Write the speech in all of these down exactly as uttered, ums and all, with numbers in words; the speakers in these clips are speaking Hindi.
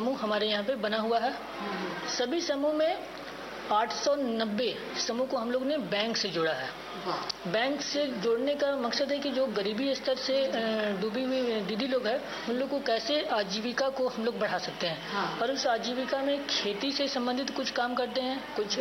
समूह हमारे यहाँ पे बना हुआ है। सभी समूह में आठ सौ नब्बे समूह को हम लोग ने बैंक से जोड़ा है। बैंक से जोड़ने का मकसद है कि जो गरीबी स्तर से डूबी हुई दीदी लोग हैं उन लोग को कैसे आजीविका को हम लोग बढ़ा सकते हैं। हाँ। और उस आजीविका में खेती से संबंधित कुछ काम करते हैं, कुछ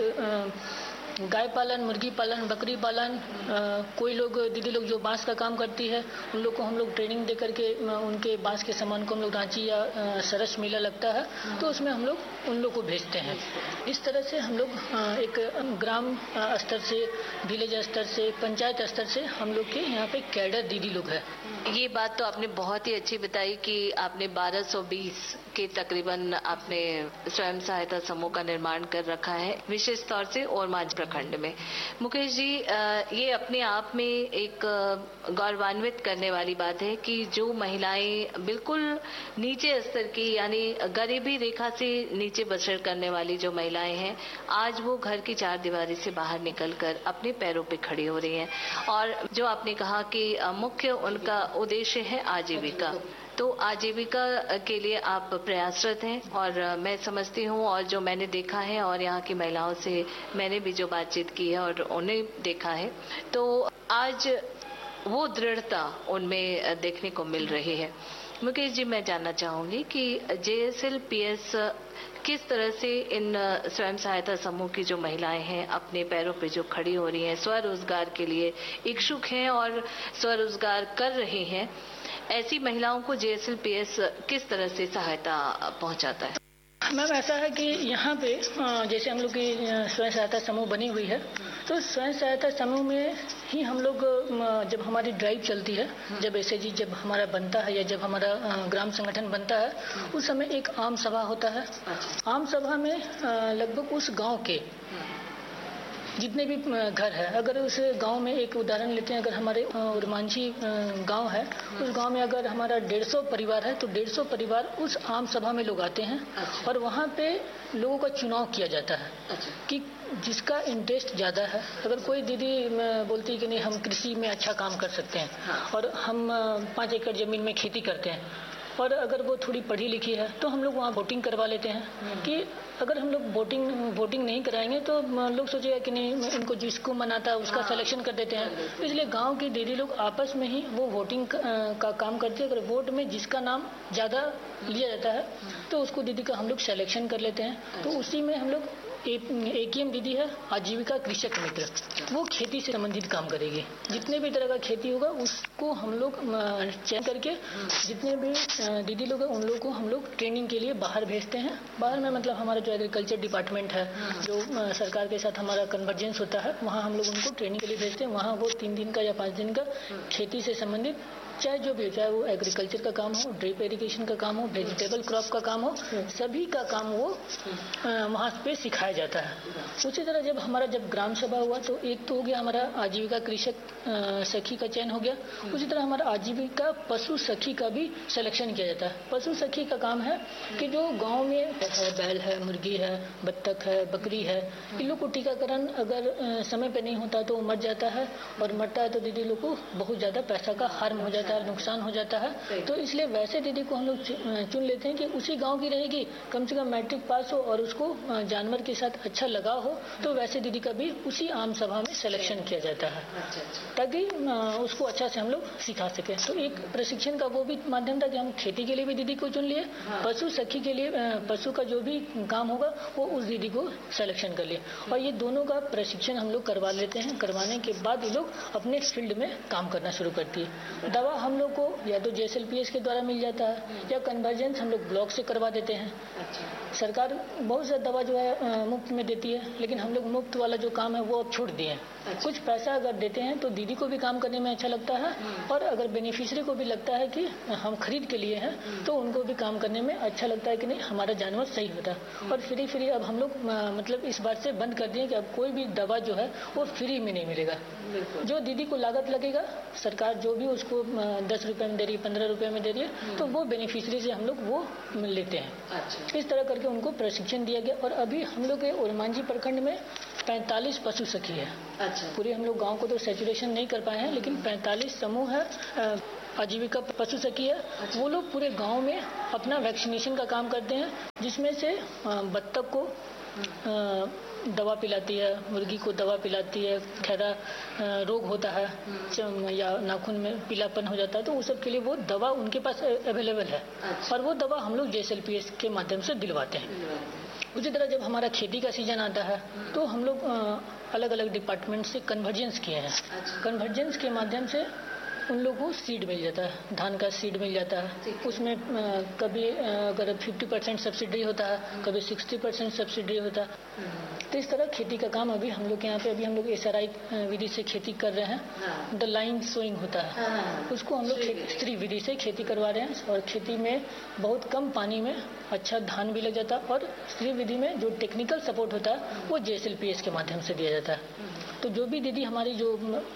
गाय पालन, मुर्गी पालन, बकरी पालन, कोई लोग दीदी लोग जो बांस का काम करती है उन लोग को हम लोग ट्रेनिंग दे करके उनके बांस के सामान को हम लोग रांची या सरस मेला लगता है तो उसमें हम लोग उन लोग को भेजते हैं। इस तरह से हम लोग एक ग्राम स्तर से, विलेज स्तर से, पंचायत स्तर से हम लोग के यहाँ पे कैडर दीदी लोग हैं। ये बात तो आपने बहुत ही अच्छी बताई कि आपने बारह सौ बीस के तकरीबन आपने स्वयं सहायता समूह का निर्माण कर रखा है, विशेष तौर से ओरमांझी प्रखंड में। मुकेश जी, ये अपने आप में एक गौरवान्वित करने वाली बात है कि जो महिलाएं बिल्कुल नीचे स्तर की यानी गरीबी रेखा से नीचे बसर करने वाली जो महिलाएं हैं, आज वो घर की चार दीवारी से बाहर निकलकर अपने पैरों पे खड़ी हो रही हैं। और जो आपने कहा कि मुख्य उनका उद्देश्य है आजीविका, तो आजीविका के लिए आप प्रयासरत हैं। और मैं समझती हूँ और जो मैंने देखा है और यहाँ की महिलाओं से मैंने भी जो बातचीत की है और उन्हें देखा है, तो आज वो दृढ़ता उनमें देखने को मिल रही है। मुकेश जी, मैं जानना चाहूंगी कि जे एस एल पी एस किस तरह से इन स्वयं सहायता समूह की जो महिलाएं हैं अपने पैरों पे जो खड़ी हो रही हैं, स्वरोजगार के लिए इच्छुक हैं और स्वरोजगार कर रही हैं, ऐसी महिलाओं को जे एस एल पी एस किस तरह से सहायता पहुंचाता है? मैम, ऐसा है कि यहाँ पे जैसे हम लोग की स्वयं सहायता समूह बनी हुई है, तो स्वयं सहायता समूह में ही हम लोग जब हमारी ड्राइव चलती है, जब एस ए जी जब हमारा बनता है या जब हमारा ग्राम संगठन बनता है, उस समय एक आम सभा होता है। आम सभा में लगभग उस गांव के जितने भी घर है, अगर उस गांव में एक उदाहरण लेते हैं, अगर हमारे ओरमांझी गांव है, उस गांव में अगर हमारा डेढ़ सौ परिवार है तो डेढ़ सौ परिवार उस आम सभा में लोग आते हैं। और वहाँ पे लोगों का चुनाव किया जाता है कि जिसका इंटरेस्ट ज़्यादा है। अगर कोई दीदी बोलती है कि नहीं हम कृषि में अच्छा काम कर सकते हैं और हम पाँच एकड़ ज़मीन में खेती करते हैं, और अगर वो थोड़ी पढ़ी लिखी है तो हम लोग वहाँ वोटिंग करवा लेते हैं कि अगर हम लोग वोटिंग वोटिंग नहीं कराएंगे तो लोग सोचेगा कि नहीं इनको जिसको मनाता है उसका सिलेक्शन कर देते हैं। तो इसलिए गांव की दीदी लोग आपस में ही वो वोटिंग का काम करते हैं। अगर वोट में जिसका नाम ज़्यादा लिया जाता है तो उसको दीदी का हम लोग सिलेक्शन कर लेते हैं। तो उसी में हम लोग ए के एम दीदी है आजीविका कृषक मित्र, वो खेती से संबंधित काम करेगी। जितने भी तरह का खेती होगा उसको हम लोग चयन करके जितने भी दीदी लोग हैं उन लोगों को हम लोग ट्रेनिंग के लिए बाहर भेजते हैं। बाहर में मतलब हमारा जो एग्रीकल्चर डिपार्टमेंट है, जो सरकार के साथ हमारा कन्वर्जेंस होता है, वहाँ हम लोग उनको ट्रेनिंग के लिए भेजते हैं। वहाँ वो तीन दिन का या पाँच दिन का खेती से संबंधित चाहे जो भी हो, चाहे वो एग्रीकल्चर का काम हो, ड्रिप इरिगेशन का काम हो, वेजिटेबल क्रॉप का काम हो, सभी का काम वो वहाँ पे सिखाया जाता है। उसी तरह जब हमारा जब ग्राम सभा हुआ तो एक तो हो गया हमारा आजीविका कृषक सखी का चयन हो गया। उसी तरह हमारा आजीविका पशु सखी का भी सिलेक्शन किया जाता है। पशु सखी का काम है कि जो गाँव में है, बैल है, मुर्गी है, बत्तख है, बकरी है, इन लोग को टीकाकरण अगर समय पे नहीं होता तो मर जाता है, और मरता है तो दीदी लोग को बहुत ज़्यादा पैसा का हार्म हो जाता है, नुकसान हो जाता है। तो इसलिए वैसे दीदी को हम लोग चुन लेते हैं कि उसी गांव की रहेगी, कम से कम मैट्रिक पास हो और उसको जानवर के साथ अच्छा लगा हो, तो वैसे दीदी का भी उसी आम सभा में सिलेक्शन किया जाता है ताकि उसको अच्छा से हम लोग सिखा सकें। तो एक प्रशिक्षण का वो भी माध्यम था कि हम खेती के लिए भी दीदी को चुन लिए, पशु सखी के लिए पशु का जो भी काम होगा वो उस दीदी को सिलेक्शन कर लिए, और ये दोनों का प्रशिक्षण हम लोग करवा लेते हैं। करवाने के बाद ये लोग अपने फील्ड में काम करना शुरू करती है। दवा हम लोग को या तो जे एस एल पी एस के द्वारा मिल जाता है या कन्वर्जेंस हम लोग ब्लॉक से करवा देते हैं। सरकार बहुत सा दवा जो है मुफ्त में देती है, लेकिन हम लोग मुफ्त वाला जो काम है वो अब छोड़ दिए हैं। कुछ पैसा अगर देते हैं तो दीदी को भी काम करने में अच्छा लगता है, और अगर बेनिफिशियरी को भी लगता है कि हम खरीद के लिए हैं तो उनको भी काम करने में अच्छा लगता है कि नहीं हमारा जानवर सही होता है। और फ्री फ्री अब हम लोग मतलब इस बात से बंद कर दिए कि अब कोई भी दवा जो है वो फ्री में नहीं मिलेगा। जो दीदी को लागत लगेगा सरकार जो भी उसको दस रुपए में दे रही है, पंद्रह रुपए में दे रही है, तो वो बेनिफिशियरी से हम लोग वो लेते हैं। इस तरह करके उनको प्रशिक्षण दिया गया। और अभी हम लोग के ओरमांझी प्रखंड में पैंतालीस पशु सखी है। अच्छा। पूरे हम लोग गांव को तो सैचुरेशन नहीं कर पाए हैं, लेकिन पैंतालीस समूह है आजीविका पशु सखी है। अच्छा। वो लोग पूरे गांव में अपना वैक्सीनेशन का काम करते हैं, जिसमें से बत्तख को दवा पिलाती है, मुर्गी को दवा पिलाती है, खैरा रोग होता है या नाखून में पीलापन हो जाता है, तो उस सब के लिए वो दवा उनके पास अवेलेबल है। अच्छा। और वो दवा हम लोग जे एस एल पी एस के माध्यम से दिलवाते हैं। उसी तरह जब हमारा खेती का सीजन आता है तो हम लोग अलग अलग डिपार्टमेंट से कन्वर्जेंस किए हैं। अच्छा। कन्वर्जेंस के माध्यम से उन लोगों को सीड मिल जाता है, धान का सीड मिल जाता है। उसमें कभी अगर पचास परसेंट सब्सिडी होता है, कभी साठ परसेंट सब्सिडी होता है। तो इस तरह खेती का काम अभी हम लोग के यहाँ पे अभी हम लोग एस आर आई विधि से खेती कर रहे हैं। द लाइन सोइंग होता है, उसको हम लोग स्त्री विधि से खेती करवा रहे हैं और खेती में बहुत कम पानी में अच्छा धान भी लग जाता है। और स्त्री विधि में जो टेक्निकल सपोर्ट होता है वो जे एस एल पी एस के माध्यम से दिया जाता है। तो जो भी दीदी हमारी जो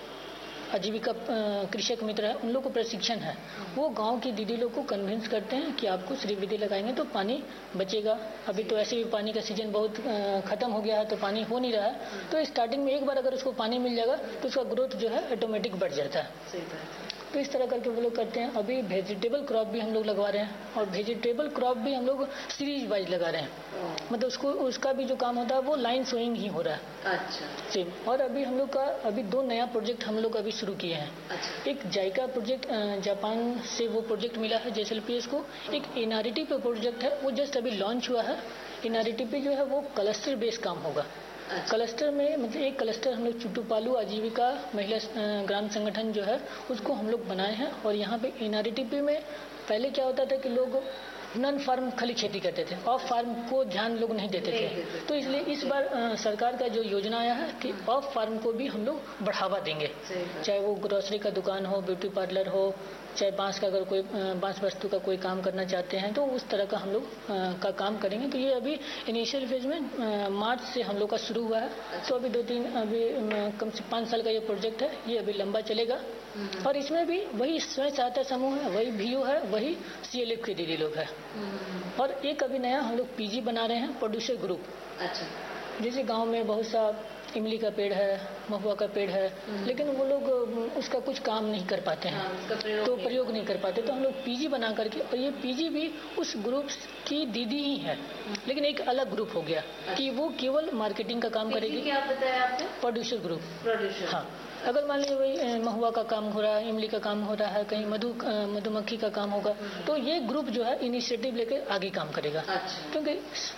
आजीविका कृषक मित्र है, उन लोग को प्रशिक्षण है, वो गांव की दीदी लोग को कन्विंस करते हैं कि आपको श्री विधि लगाएंगे तो पानी बचेगा। अभी तो ऐसे भी पानी का सीजन बहुत खत्म हो गया है, तो पानी हो नहीं रहा है। तो स्टार्टिंग में एक बार अगर उसको पानी मिल जाएगा तो उसका ग्रोथ जो है ऑटोमेटिक बढ़ जाता है। तो इस तरह करके वो लोग करते हैं। अभी वेजिटेबल क्रॉप भी हम लोग लगवा रहे हैं और वेजिटेबल क्रॉप भी हम लोग सीरीज वाइज लगा रहे हैं। मतलब उसको उसका भी जो काम होता है वो लाइन सोइंग ही हो रहा है। अच्छा। सेम। और अभी हम लोग का अभी दो नया प्रोजेक्ट हम लोग अभी शुरू किए हैं। अच्छा। एक जायका प्रोजेक्ट जापान से वो प्रोजेक्ट मिला है जे एस एल पी एस को। एक एन आर ई टी पे प्रोजेक्ट है, वो जस्ट अभी लॉन्च हुआ है। एन आर ई टी पे जो है वो क्लस्टर बेस्ड काम होगा। अच्छा। क्लस्टर में मतलब एक क्लस्टर हम लोग चुटुपालू आजीविका महिला ग्राम संगठन जो है उसको हम लोग बनाए हैं। और यहाँ पे N R E T P में पहले क्या होता था कि लोग नॉन फार्म खाली खेती करते थे, ऑफ फार्म को ध्यान लोग नहीं देते थे। तो इसलिए इस बार आ, सरकार का जो योजना आया है कि ऑफ फार्म को भी हम लोग बढ़ावा देंगे, चाहे वो ग्रोसरी का दुकान हो, ब्यूटी पार्लर हो, चाहे बांस का अगर कोई बांस वस्तु का कोई काम करना चाहते हैं तो उस तरह का हम लोग का काम करेंगे। तो ये अभी इनिशियल फेज में मार्च से हम लोग का शुरू हुआ है। तो अभी दो तीन अभी कम से पाँच साल का ये प्रोजेक्ट है, ये अभी लंबा चलेगा। और इसमें भी वही स्वयं सहायता समूह है, वही भी ओ है, वही सी एल एफ के दीदी लोग है। और एक अभी नया हम लोग पी जी बना रहे हैं, प्रोड्यूसर ग्रुप। अच्छा। जैसे गांव में बहुत सा इमली का पेड़ है, महुआ का पेड़ है, लेकिन वो लोग उसका कुछ काम नहीं कर पाते हैं। हाँ, प्रयोग तो प्रयोग नहीं कर पाते। तो हम लोग पी जी बना करके, और ये पी जी भी उस ग्रुप की दीदी ही है, लेकिन एक अलग ग्रुप हो गया। अच्छा। कि वो केवल मार्केटिंग का काम करेगी। क्या बताया आपने? Producer group. प्रोड्यूसर। हाँ। अगर मान लीजिए वही महुआ का काम हो रहा है, इमली का काम हो रहा है, कहीं मधु मधुमक्खी का काम होगा, तो ये ग्रुप जो है इनिशिएटिव लेकर आगे काम करेगा। अच्छा। क्योंकि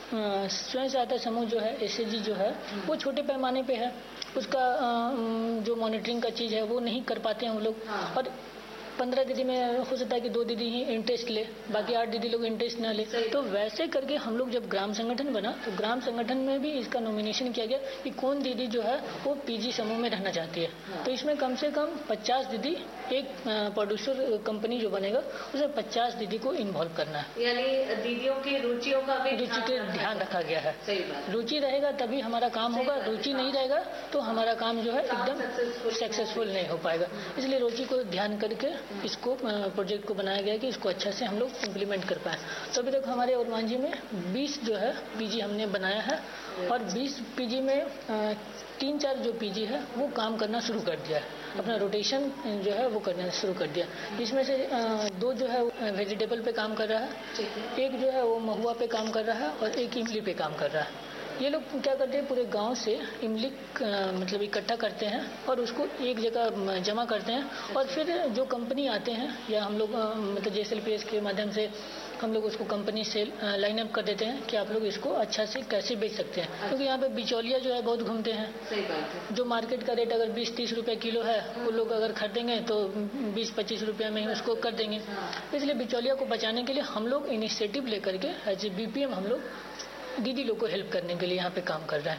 स्वयं सहायता समूह जो है, एस एच जी जो है, वो छोटे पैमाने पे है, उसका जो मॉनिटरिंग का चीज है वो नहीं कर पाते हैं हम लोग। हाँ। और पंद्रह दीदी में हो सकता है कि दो दीदी ही इंटरेस्ट ले, बाकी आठ दीदी लोग इंटरेस्ट ना ले। तो वैसे करके हम लोग जब ग्राम संगठन बना तो ग्राम संगठन में भी इसका नॉमिनेशन किया गया कि कौन दीदी जो है वो पीजी समूह में रहना चाहती है। हाँ। तो इसमें कम से कम पचास दीदी, एक प्रोड्यूसर कंपनी जो बनेगा उसमें पचास दीदी को इन्वॉल्व करना है। यानी दीदियों की रुचियों का भी रुचि के ध्यान रखा गया है। सही बात। रुचि रहेगा तभी हमारा काम होगा, रुचि नहीं रहेगा तो हमारा काम जो है एकदम सक्सेसफुल नहीं हो पाएगा। इसलिए रुचि को ध्यान करके इसको प्रोजेक्ट को बनाया गया कि इसको अच्छा से हम लोग इम्प्लीमेंट कर पाए। तो अभी तक हमारे ओरमांझी में बीस जो है पीजी हमने बनाया है और बीस पीजी में तीन चार जो पीजी है वो काम करना शुरू कर दिया है, अपना रोटेशन जो है वो करना शुरू कर दिया। इसमें से दो जो है वेजिटेबल पे काम कर रहा है, एक जो है वो महुआ पे काम कर रहा है और एक इमली पे काम कर रहा है। ये लोग क्या करते हैं, पूरे गांव से इमली मतलब इकट्ठा करते हैं और उसको एक जगह जमा करते हैं और फिर जो कंपनी आते हैं या हम लोग मतलब जे एस एल पी एस के माध्यम से हम लोग उसको कंपनी से लाइन अप कर देते हैं कि आप लोग इसको अच्छा से कैसे बेच सकते हैं। क्योंकि यहाँ पे बिचौलिया जो है बहुत घूमते हैं। सही बात है। जो मार्केट का रेट अगर बीस तीस रुपए किलो है, वो लोग अगर खरीदेंगे तो बीस पच्चीस रुपये में ही उसको कर देंगे। इसलिए बिचौलिया को बचाने के लिए हम लोग इनिशिएटिव लेकर के as A B P M हम लोग दीदी लोग को हेल्प करने के लिए यहाँ पे काम कर रहा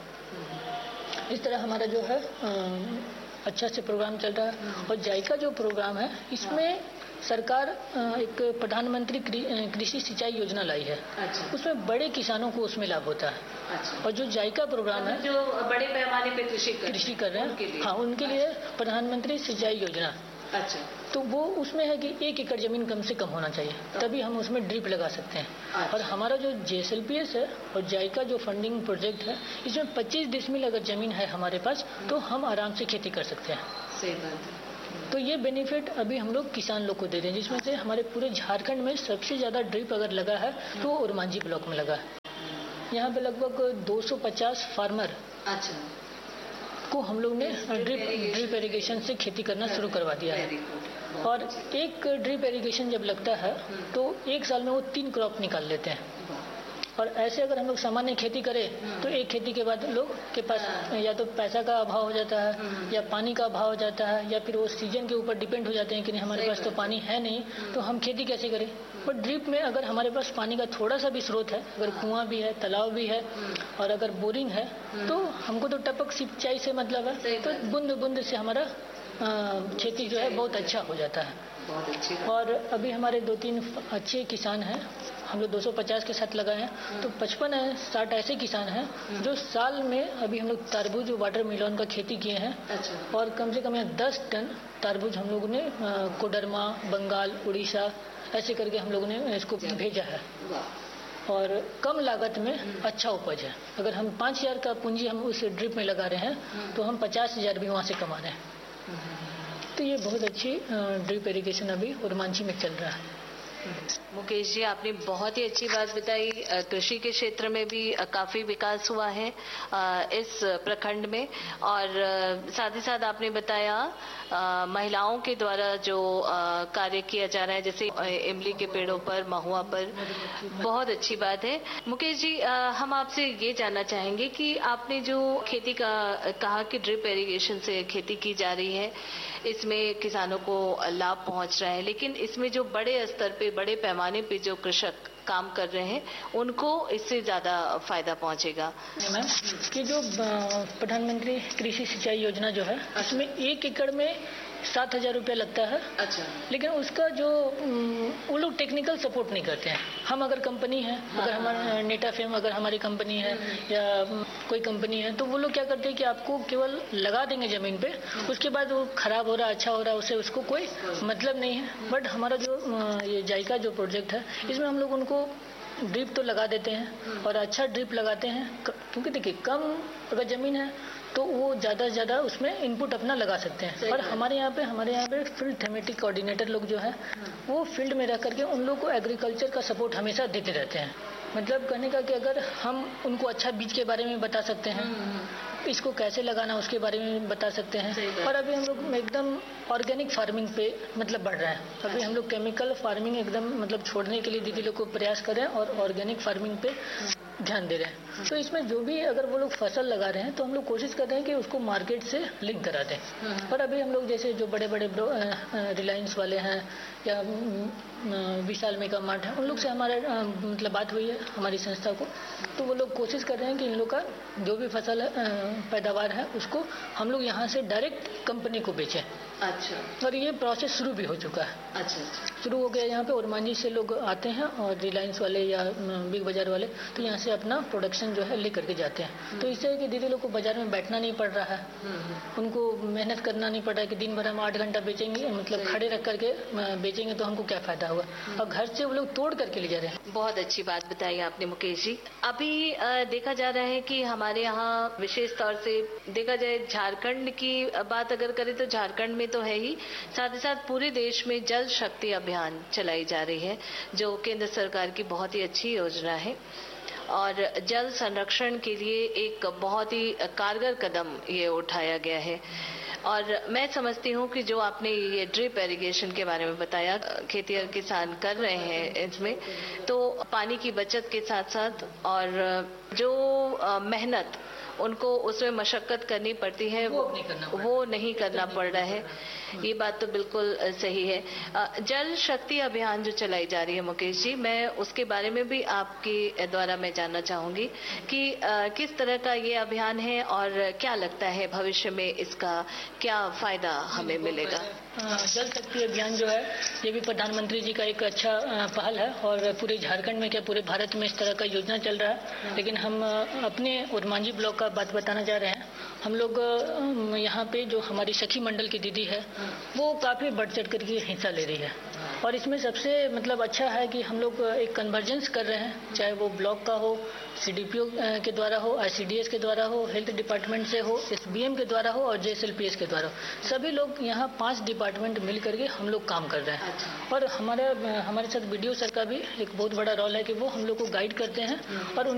है। इस तरह हमारा जो है अच्छा से प्रोग्राम चल रहा है। और जायका जो प्रोग्राम है इसमें सरकार एक प्रधानमंत्री कृषि सिंचाई योजना लाई है। अच्छा। उसमें बड़े किसानों को उसमें लाभ होता है। अच्छा। और जो जायका प्रोग्राम है जो बड़े पैमाने पे कृषि कर कृषि कर रहे हैं, हाँ, उनके लिए प्रधानमंत्री सिंचाई योजना। अच्छा। तो वो उसमें है कि एक एकड़ जमीन कम से कम होना चाहिए, तभी हम उसमें ड्रिप लगा सकते हैं। अच्छा। और हमारा जो जे एस एल पी एस है और जायका जो फंडिंग प्रोजेक्ट है, इसमें पच्चीस डिसमिल अगर जमीन है हमारे पास तो हम आराम से खेती कर सकते हैं। सही बात है। तो ये बेनिफिट अभी हम लोग किसान लोग को दे रहे हैं, जिसमें से हमारे पूरे झारखंड में सबसे ज़्यादा ड्रिप अगर लगा है तो ओरमांझी ब्लॉक में लगा है। यहाँ पे लगभग दो सौ पचास फार्मर अच्छा को हम लोग ने ड्रिप ड्रिप इरिगेशन से खेती करना शुरू करवा दिया है। और एक ड्रिप इरिगेशन जब लगता है तो एक साल में वो तीन क्रॉप निकाल लेते हैं। और ऐसे अगर हम लोग सामान्य खेती करें तो एक खेती के बाद लोग के पास या तो पैसा का अभाव हो जाता है या पानी का अभाव हो जाता है या फिर वो सीजन के ऊपर डिपेंड हो जाते हैं कि नहीं हमारे पास तो पानी है नहीं, तो हम खेती कैसे करें। बट ड्रिप में अगर हमारे पास पानी का थोड़ा सा भी स्रोत है, अगर कुआं भी है, तालाब भी है और अगर बोरिंग है, तो हमको तो टपक सिंचाई से मतलब है, तो बूंद बूंद से हमारा खेती जो है बहुत अच्छा हो जाता है। बहुत अच्छी। और अभी हमारे दो तीन अच्छे किसान हैं, हम लोग दो सौ पचास के साथ लगाए हैं, तो पचपन है साठ ऐसे किसान हैं जो साल में अभी हम लोग तरबूज वाटर मिलन का खेती किए हैं। अच्छा। और कम से कम यहाँ दस टन तरबूज हम लोगों ने कोडरमा, बंगाल, उड़ीसा ऐसे करके हम लोगों ने इसको भेजा है। और कम लागत में अच्छा उपज है। अगर हम पाँच हजार का पूंजी हम उस ड्रिप में लगा रहे हैं तो हम पचास हजार भी वहाँ से कमा रहे हैं। तो ये बहुत अच्छी ड्रिप इरिगेशन अभी ओरमांझी में चल रहा है। मुकेश जी, आपने बहुत ही अच्छी बात बताई। कृषि के क्षेत्र में भी काफी विकास हुआ है इस प्रखंड में, और साथ ही साथ आपने बताया महिलाओं के द्वारा जो कार्य किया जा रहा है, जैसे इमली के पेड़ों पर, महुआ पर, बहुत अच्छी बात है। मुकेश जी, हम आपसे ये जानना चाहेंगे कि आपने जो खेती का कहा कि ड्रिप इरिगेशन से खेती की जा रही है, इसमें किसानों को लाभ पहुंच रहा है, लेकिन इसमें जो बड़े स्तर पे, बड़े पैमाने पे जो कृषक काम कर रहे हैं उनको इससे ज्यादा फायदा पहुंचेगा। मैम, कि जो प्रधानमंत्री कृषि सिंचाई योजना जो है, इसमें एक एकड़ में सात हजार रुपया लगता है। अच्छा। लेकिन उसका जो वो लोग टेक्निकल सपोर्ट नहीं करते हैं। हम अगर कंपनी है, हाँ, अगर हमारा नेटा फेम अगर हमारी कंपनी है या कोई कंपनी है, तो वो लोग क्या करते हैं कि आपको केवल लगा देंगे जमीन पे, उसके बाद वो खराब हो रहा है, अच्छा हो रहा है, उससे उसको कोई मतलब नहीं है। बट हमारा जो ये जायका जो प्रोजेक्ट है, इसमें हम लोग उनको ड्रिप तो लगा देते हैं और अच्छा ड्रिप लगाते हैं, क्योंकि देखिए कम अगर जमीन है तो वो ज़्यादा से ज़्यादा उसमें इनपुट अपना लगा सकते हैं। और हमारे यहाँ पे हमारे यहाँ पे फील्ड थेमेटिक कोऑर्डिनेटर लोग जो है वो फील्ड में रह करके उन लोग को एग्रीकल्चर का सपोर्ट हमेशा देते रहते हैं। मतलब कहने का कि अगर हम उनको अच्छा बीज के बारे में बता सकते हैं, इसको कैसे लगाना उसके बारे में बता सकते हैं। और अभी हम लोग एकदम ऑर्गेनिक फार्मिंग पे मतलब बढ़ रहा है। अभी हम लोग केमिकल फार्मिंग एकदम मतलब छोड़ने के लिए दीदी लोग को प्रयास कर रहे हैं और ऑर्गेनिक फार्मिंग पे ध्यान दे रहे हैं। तो इसमें जो भी अगर वो लोग फसल लगा रहे हैं तो हम लोग कोशिश कर रहे हैं कि उसको मार्केट से लिंक करा दें। पर अभी हम लोग जैसे जो बड़े बड़े रिलायंस वाले हैं या विशाल मेगा मार्ट है, उन लोग से हमारे मतलब बात हुई है हमारी संस्था को, तो वो लोग कोशिश कर रहे हैं कि इन लोग का जो भी फसल पैदावार है उसको हम लोग यहाँ से डायरेक्ट कंपनी को बेचें। अच्छा। और ये प्रोसेस शुरू भी हो चुका है। अच्छा। शुरू हो गया यहाँ पे। ओरमांझी से लोग आते हैं और रिलायंस वाले या बिग बाजार वाले तो यहाँ से अपना प्रोडक्शन जो है ले करके जाते हैं। तो इससे है कि दीदी लोग को बाजार में बैठना नहीं पड़ रहा है, उनको मेहनत करना नहीं पड़ रहा है कि दिन भर हम आठ घंटा बेचेंगे, मतलब खड़े रख करके बेचेंगे तो हमको क्या फायदा हुआ। और घर से वो लोग तोड़ करके ले जा रहे हैं। बहुत अच्छी बात बताई आपने मुकेश जी। अभी देखा जा रहा है कि हमारे यहाँ विशेष तौर से देखा जाए, झारखंड की बात अगर करें तो झारखंड में तो है ही, साथ ही साथ पूरे देश में जल शक्ति अभियान चलाई जा रही है, जो केंद्र सरकार की बहुत ही अच्छी योजना है और जल संरक्षण के लिए एक बहुत ही कारगर कदम ये उठाया गया है। और मैं समझती हूँ कि जो आपने ये ड्रिप इरिगेशन के बारे में बताया, खेती और किसान कर रहे हैं इसमें, तो पानी की बचत के साथ साथ और जो मेहनत उनको उसमें मशक्कत करनी पड़ती है वो नहीं करना वो नहीं करना पड़ रहा है। ये बात तो बिल्कुल सही है। जल शक्ति अभियान जो चलाई जा रही है मुकेश जी, मैं उसके बारे में भी आपके द्वारा मैं जानना चाहूंगी कि किस तरह का ये अभियान है और क्या लगता है भविष्य में इसका क्या फायदा हमें मिलेगा। जल शक्ति अभियान जो है ये भी प्रधानमंत्री जी का एक अच्छा पहल है और पूरे झारखंड में क्या पूरे भारत में इस तरह का योजना चल रहा है। लेकिन हम अपने ओरमांझी ब्लॉक का बात बताना चाह रहे हैं। हम लोग यहाँ पे जो हमारी सखी मंडल की दीदी है वो काफी बढ़ चढ़ करके हिस्सा ले रही है और इसमें सबसे मतलब अच्छा है कि हम लोग एक कन्वर्जेंस कर रहे हैं, चाहे वो ब्लॉक का हो, सीडीपीओ के द्वारा हो, आईसीडीएस के द्वारा हो, हेल्थ डिपार्टमेंट से हो, एसबीएम के द्वारा हो और जेएसएलपीएस के द्वारा हो। सभी लोग यहाँ पांच डिपार्टमेंट डिपार्टमेंट मिल करके हम लोग काम कर रहे हैं। अच्छा। और हमारे हमारे साथ बीडीओ सर का भी एक बहुत बड़ा रोल है कि वो हम लोग को गाइड करते हैं और